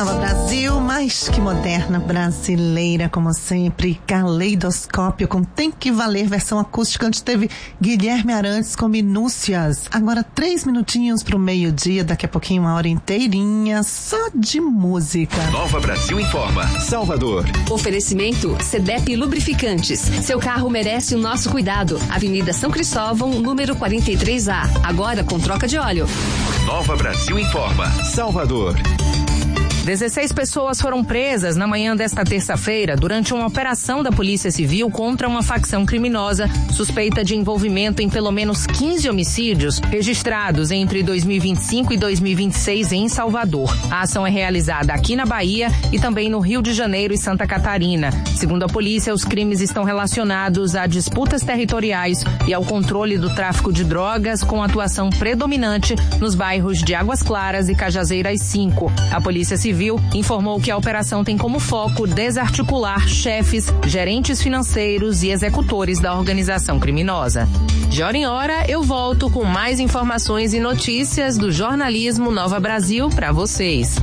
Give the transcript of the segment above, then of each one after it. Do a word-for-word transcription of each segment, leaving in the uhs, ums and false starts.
Nova Brasil, mais que moderna, brasileira, como sempre, caleidoscópio com Tem Que Valer, versão acústica, onde teve Guilherme Arantes com Minúcias. Agora três minutinhos pro meio-dia, daqui a pouquinho uma hora inteirinha, só de música. Nova Brasil informa, Salvador. Oferecimento Cedep Lubrificantes. Seu carro merece o nosso cuidado. Avenida São Cristóvão, número quarenta e três A. Agora com troca de óleo. Nova Brasil informa, Salvador. dezesseis pessoas foram presas na manhã desta terça-feira durante uma operação da Polícia Civil contra uma facção criminosa suspeita de envolvimento em pelo menos quinze homicídios registrados entre dois mil e vinte e cinco e dois mil e vinte e seis em Salvador. A ação é realizada aqui na Bahia e também no Rio de Janeiro e Santa Catarina. Segundo a polícia, os crimes estão relacionados a disputas territoriais e ao controle do tráfico de drogas, com atuação predominante nos bairros de Águas Claras e Cajazeiras cinco. A Polícia Civil Civil informou que a operação tem como foco desarticular chefes, gerentes financeiros e executores da organização criminosa. De hora em hora, eu volto com mais informações e notícias do jornalismo Nova Brasil para vocês.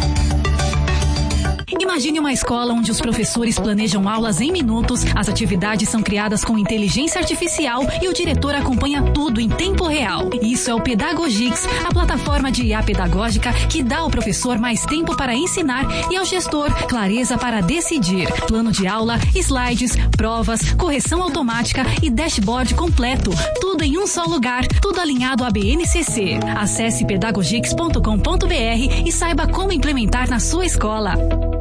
Imagine uma escola onde os professores planejam aulas em minutos, as atividades são criadas com inteligência artificial e o diretor acompanha tudo em tempo real. Isso é o Pedagogix, a plataforma de I A pedagógica que dá ao professor mais tempo para ensinar e ao gestor clareza para decidir. Plano de aula, slides, provas, correção automática e dashboard completo. Tudo em um só lugar, tudo alinhado à B N C C. Acesse pedagogix ponto com ponto b r e saiba como implementar na sua escola.